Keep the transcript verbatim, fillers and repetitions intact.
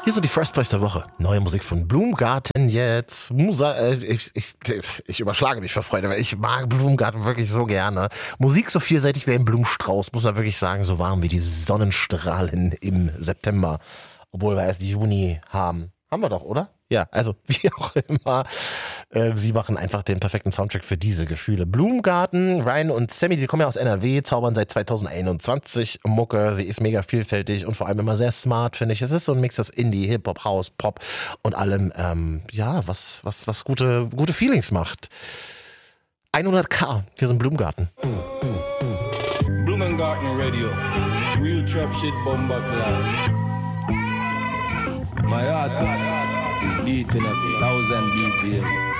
Hier sind die First Place der Woche. Neue Musik von Bloomgarten jetzt. Musa, äh, ich, ich, ich überschlage mich vor Freude, weil ich mag Bloomgarten wirklich so gerne. Musik so vielseitig wie ein Blumenstrauß, muss man wirklich sagen, so warm wie die Sonnenstrahlen im September. Obwohl wir erst Juni haben. Haben wir doch, oder? Ja, also wie auch immer. Äh, sie machen einfach den perfekten Soundtrack für diese Gefühle. Bloomgarten, Ryan und Sammy, die kommen ja aus N R W, zaubern seit zweitausendeinundzwanzig Mucke. Sie ist mega vielfältig und vor allem immer sehr smart, finde ich. Es ist so ein Mix aus Indie, Hip-Hop, House, Pop und allem, ähm, ja, was, was, was gute, gute Feelings macht. hundert K, wir sind Bloomgarten. Bloomgarten Radio, real trap shit bomba cloud. My heart is beating at a thousand B P M.